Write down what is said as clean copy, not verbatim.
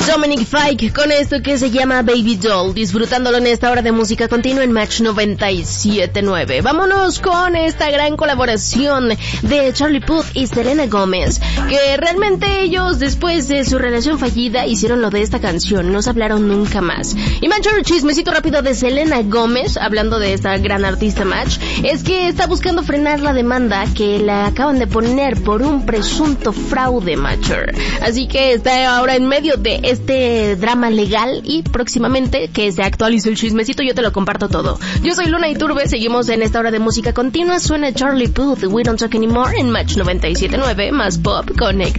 Dominic Fike con esto que se llama Baby Doll, disfrutándolo en esta hora de música continua en Match 97.9. Vámonos con esta gran colaboración de Charlie Puth y Selena Gomez, que realmente ellos después de su relación fallida hicieron lo de esta canción, no se hablaron nunca más. Y Match, chismecito rápido de Selena Gomez, hablando de esta gran artista Match, es que está buscando frenar la demanda que la acaban de poner por un presunto fraude, Match. Así que está ahora en medio de este drama legal y próximamente que se actualice el chismecito yo te lo comparto todo. Yo soy Luna Iturbe, seguimos en esta hora de música continua, suena Charlie Puth, We Don't Talk Anymore en Match 97.9, más pop, connect.